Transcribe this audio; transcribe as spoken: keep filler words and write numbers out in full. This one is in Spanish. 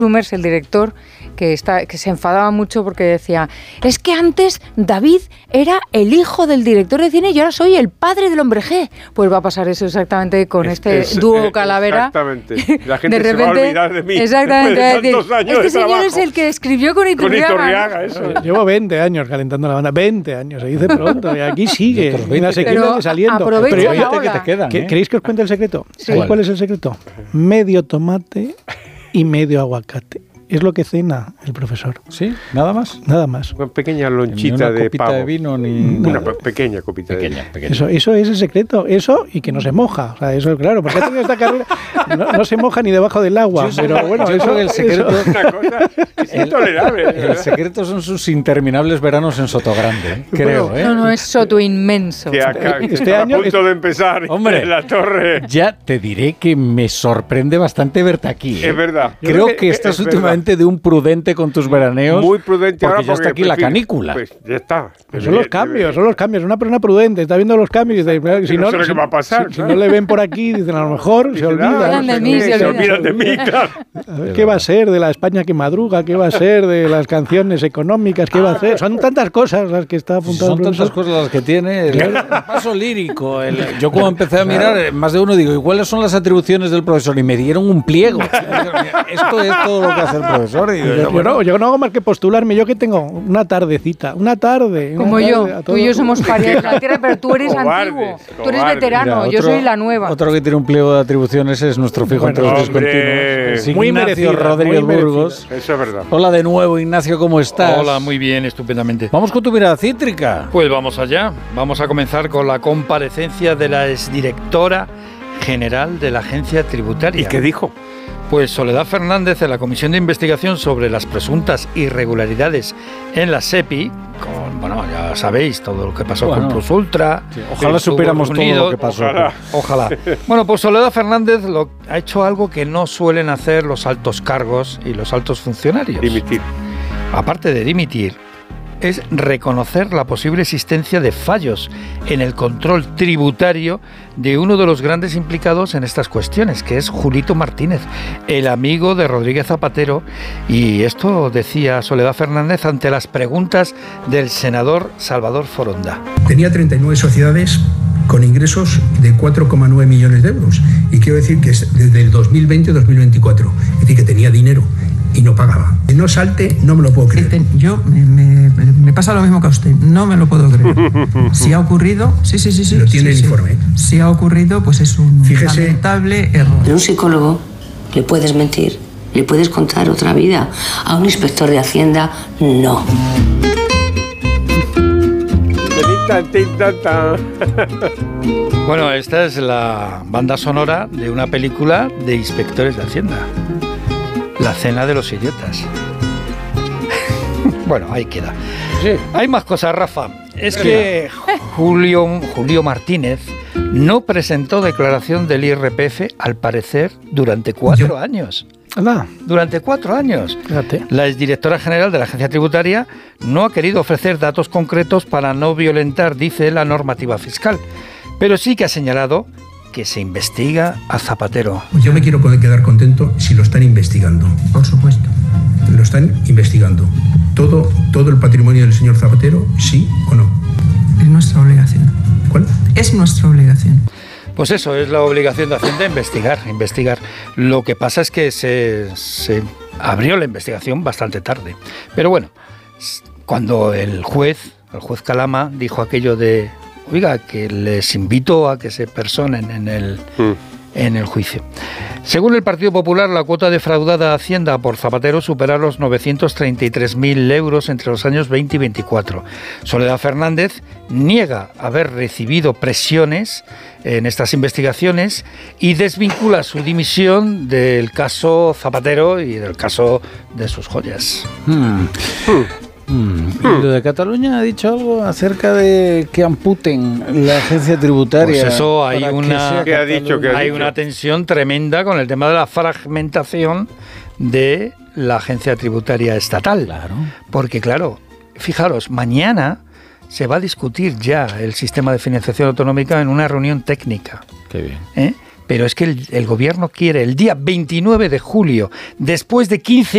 Blumers, el director, que, está, que se enfadaba mucho porque decía, es que antes David era el hijo del director de cine y ahora soy el padre del hombre G. Pues va a pasar eso exactamente con es, este es, dúo eh, Calavera. Exactamente. La gente de repente, se va a olvidar de mí. Exactamente. De tantos años este de señor trabajo. Es el que escribió con Iturriaga. Con Iturriaga, eso. Llevo veinte años calentando la banda. veinte años, se dice pronto. Y aquí sigue. La sequía saliendo. Aprovecha Pero la que te quedan, ¿eh? ¿Queréis que os cuente el secreto? Sí. ¿Sabéis cuál es el secreto? Medio tomate y medio aguacate. Es lo que cena el profesor. ¿Sí? ¿Nada más? Nada más. Una pequeña lonchita ni una de copita pavo. de vino ni una nada. pequeña copita pequeña, de vino. pequeña. Eso, eso es el secreto. Eso y que no se moja. O sea, eso es claro. Porque ha tenido esta carrera. No, no se moja ni debajo del agua. Yo pero sé, bueno, yo eso, creo que el secreto. eso. Una cosa es intolerable. El secreto son sus interminables veranos en Sotogrande, ¿eh? Creo, Bueno, ¿eh? No, no, es Soto inmenso. Que acá, que Este está año a punto es- de empezar Hombre. en la torre. Ya te diré que me sorprende bastante verte aquí, ¿eh? Es verdad. Creo Yo creo que, que estás es últimamente de un prudente con tus veraneos. Muy prudente porque ahora ya está aquí la prefiero- canícula. Pues ya está. Pero son los cambios, son los cambios. Una persona prudente está viendo los cambios y dice, si no no, sé lo si, que va a pasar, si- claro. si no le ven por aquí, dicen a lo mejor se Dicen, olvidan. ah, Hablan de no mí, sé se qué, se olvidan. olvidan de mí, claro. A ver, ¿qué va a ser de la España que madruga? ¿Qué va a ser de las canciones económicas? ¿Qué va a ser? Son tantas cosas las que está apuntando Son el tantas profesor. cosas las que tiene el, el paso lírico. el- yo como empecé a mirar, eh, más de uno digo, ¿y cuáles son las atribuciones del profesor? Y me dieron un pliego. Esto es todo lo que hace el profesor. Y digo, Yo, yo bueno, no, yo no hago más que postularme. Yo que tengo una tardecita, una tarde. una Como yo, tarde a tú todo. y yo somos parias de la tierra, pero tú eres Cobardes, antiguo, tú eres cobardes. veterano, mira, yo otro- soy la nueva. Otro que tiene un pliego de atribuciones es nuestro fijo Bueno, entre los hombre. discontinuos. Es Muy Ignacio merecida, Rodríguez muy Burgos. Eso es verdad. Hola de nuevo, Ignacio, ¿cómo estás? Hola, muy bien, estupendamente. Vamos con tu mirada cítrica. Pues vamos allá. Vamos a comenzar con la comparecencia de la exdirectora general de la Agencia Tributaria. ¿Y qué dijo? Pues Soledad Fernández, en la Comisión de Investigación sobre las presuntas irregularidades en la SEPI, con, bueno, ya sabéis todo lo que pasó Bueno, con Plus Ultra. Sí, ojalá que supiéramos estuvo todo lo reunido. que pasó. Ojalá. Ojalá. Bueno, pues Soledad Fernández lo, ha hecho algo que no suelen hacer los altos cargos y los altos funcionarios. Dimitir. Aparte de dimitir, es reconocer la posible existencia de fallos en el control tributario de uno de los grandes implicados en estas cuestiones, que es Julito Martínez, el amigo de Rodríguez Zapatero, y esto decía Soledad Fernández ante las preguntas del senador Salvador Foronda. Tenía treinta y nueve sociedades con ingresos de cuatro coma nueve millones de euros. Y quiero decir que es desde el dos mil veinte a dos mil veinticuatro. Es decir, que tenía dinero y no pagaba. Que no salte, no me lo puedo creer. Yo me, me, me pasa lo mismo que a usted, no me lo puedo creer. Si ha ocurrido, sí, sí, sí, sí. Lo tiene sí, el sí. informe. Si ha ocurrido, pues es un Fíjese. lamentable error. A un psicólogo le puedes mentir, le puedes contar otra vida. A un inspector de Hacienda, no. Bueno, esta es la banda sonora de una película de inspectores de Hacienda. La cena de los idiotas. Bueno, ahí queda. Sí. Hay más cosas, Rafa. Es que Julio, Julio Martínez no presentó declaración del I R P F, al parecer, durante cuatro Yo- años. Anda, Durante cuatro años. fíjate. La exdirectora general de la Agencia Tributaria no ha querido ofrecer datos concretos para no violentar, dice, la normativa fiscal, pero sí que ha señalado que se investiga a Zapatero. Pues yo me quiero quedar contento si lo están investigando. Por supuesto. Lo están investigando. Todo, todo el patrimonio del señor Zapatero, sí o no. Es nuestra obligación. ¿Cuál? Es nuestra obligación. Pues eso, es la obligación de Hacienda, investigar, investigar. Lo que pasa es que se, se abrió la investigación bastante tarde. Pero bueno, cuando el juez, el juez Calama, dijo aquello de, oiga, que les invito a que se personen en el, en el juicio. Según el Partido Popular, la cuota defraudada a Hacienda por Zapatero supera los novecientos treinta y tres mil euros entre los años veinte y veinticuatro. Soledad Fernández niega haber recibido presiones en estas investigaciones y desvincula su dimisión del caso Zapatero y del caso de sus joyas. Hmm. Hmm. ¿Y lo de Cataluña ha dicho algo acerca de que amputen la agencia tributaria? Pues eso, hay para que una- sea ¿Qué ha dicho? ¿Qué ha Hay dicho? una tensión tremenda con el tema de la fragmentación de la agencia tributaria estatal. Claro. Porque claro, fijaros, mañana se va a discutir ya el sistema de financiación autonómica en una reunión técnica. Qué bien. ¿eh? Pero es que el, el gobierno quiere el día veintinueve de julio, después de quince